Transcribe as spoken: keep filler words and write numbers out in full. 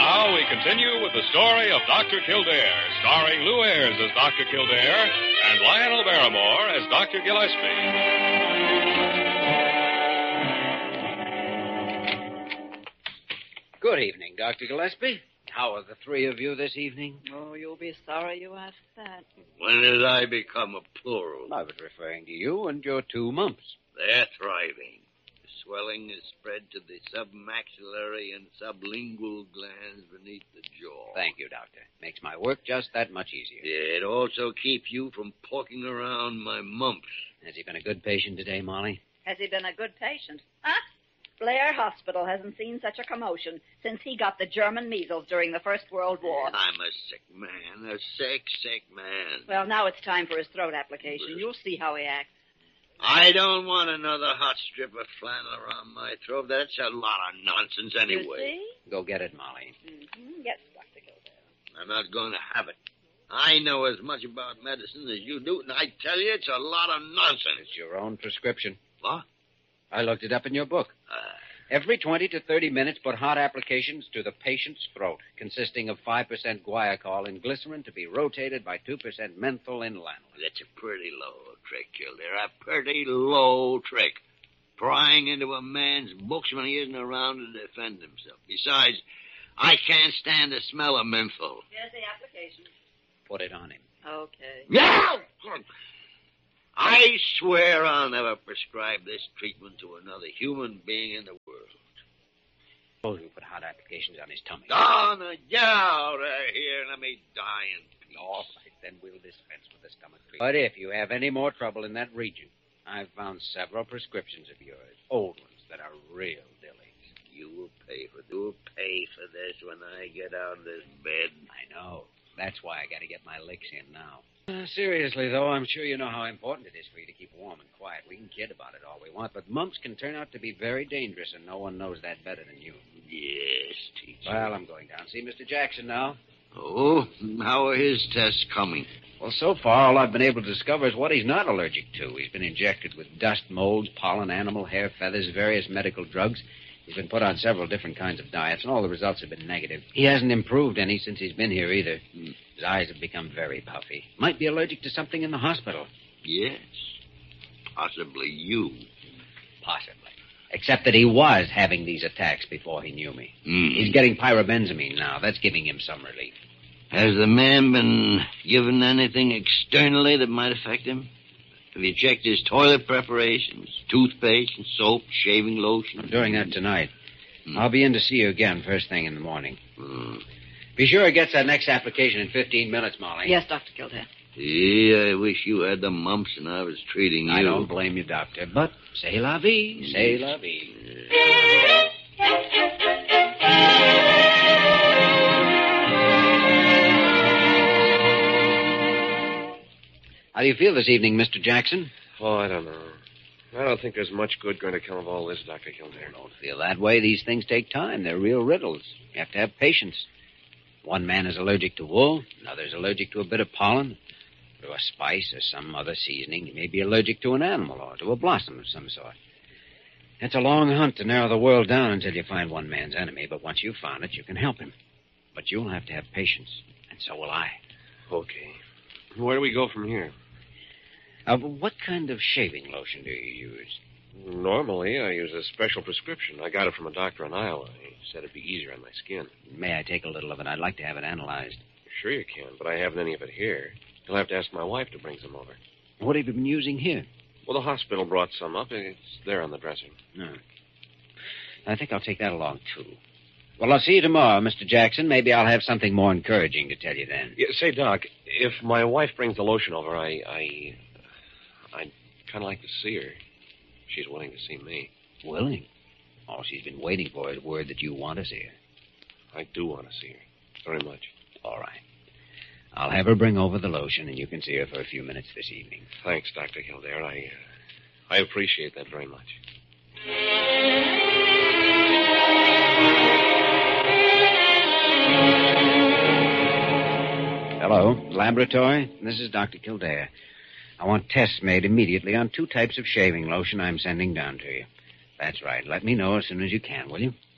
now we continue with the story of Doctor Kildare, starring Lou Ayres as Doctor Kildare and Lionel Barrymore as Doctor Gillespie. Good evening, Doctor Gillespie. How are the three of you this evening? Oh, you'll be sorry you asked that. When did I become a plural? I was referring to you and your two mumps. They're thriving. The swelling is spread to the submaxillary and sublingual glands beneath the jaw. Thank you, Doctor. Makes my work just that much easier. Yeah, it also keeps you from poking around my mumps. Has he been a good patient today, Molly? Has he been a good patient? Huh? Blair Hospital hasn't seen such a commotion since he got the German measles during the First World War. I'm a sick man, a sick, sick man. Well, now it's time for his throat application. You'll see how he acts. I don't want another hot strip of flannel around my throat. That's a lot of nonsense anyway. You see? Go get it, Molly. Mm-hmm. Yes, Doctor Kildare. I'm not going to have it. I know as much about medicine as you do, and I tell you, it's a lot of nonsense. It's your own prescription. What? I looked it up in your book. Uh, Every twenty to thirty minutes, put hot applications to the patient's throat, consisting of five percent guaiacol in glycerin to be rotated by two percent menthol in lanolin. That's a pretty low trick, Kildare. A pretty low trick. Prying into a man's books when he isn't around to defend himself. Besides, I can't stand the smell of menthol. Here's the application. Put it on him. Okay. No! I swear I'll never prescribe this treatment to another human being in the world. Suppose we put hot applications on his tummy. Oh, no, get out of here and let me die in peace. All right, then we'll dispense with the stomach treatment. But if you have any more trouble in that region, I've found several prescriptions of yours, old ones that are real dillies. You will pay for you will pay for this when I get out of this bed. I know. That's why I got to get my licks in now. Uh, seriously, though, I'm sure you know how important it is for you to keep warm and quiet. We can kid about it all we want, but mumps can turn out to be very dangerous, and no one knows that better than you. Yes, teacher. Well, I'm going down. See Mister Jackson now. Oh, how are his tests coming? Well, so far, all I've been able to discover is what he's not allergic to. He's been injected with dust, molds, pollen, animal hair, feathers, various medical drugs. He's been put on several different kinds of diets, and all the results have been negative. He hasn't improved any since he's been here either. His eyes have become very puffy. Might be allergic to something in the hospital. Yes. Possibly you. Possibly. Except that he was having these attacks before he knew me. Mm. He's getting pyrobenzamine now. That's giving him some relief. Has the man been given anything externally that might affect him? Have you checked his toilet preparations, toothpaste and soap, shaving lotion? I'm doing that tonight. Mm. I'll be in to see you again first thing in the morning. Mm. Be sure he gets that next application in fifteen minutes, Molly. Yes, Doctor Kildare. Yeah, I wish you had the mumps and I was treating you. I don't blame you, Doctor, but c'est la vie, c'est la vie. How do you feel this evening, Mister Jackson? Oh, I don't know. I don't think there's much good going to come of all this, Doctor Kildare. Don't feel that way. These things take time. They're real riddles. You have to have patience. One man is allergic to wool. Another's allergic to a bit of pollen, to a spice or some other seasoning. He may be allergic to an animal or to a blossom of some sort. It's a long hunt to narrow the world down until you find one man's enemy, but once you've found it, you can help him. But you'll have to have patience, and so will I. Okay. Where do we go from here? Uh, what kind of shaving lotion do you use? Normally, I use a special prescription. I got it from a doctor in Iowa. He said it'd be easier on my skin. May I take a little of it? I'd like to have it analyzed. Sure you can, but I haven't any of it here. You'll have to ask my wife to bring some over. What have you been using here? Well, the hospital brought some up. It's there on the dressing. No. I think I'll take that along, too. Well, I'll see you tomorrow, Mister Jackson. Maybe I'll have something more encouraging to tell you then. Yeah, say, Doc, if my wife brings the lotion over, I... I... I'd kind of like to see her. She's willing to see me. Willing? All she's been waiting for is word that you want to see her. I do want to see her. Very much. All right. I'll have her bring over the lotion, and you can see her for a few minutes this evening. Thanks, Doctor Kildare. I, uh, I appreciate that very much. Hello, laboratory. This is Doctor Kildare. I want tests made immediately on two types of shaving lotion I'm sending down to you. That's right. Let me know as soon as you can, will you?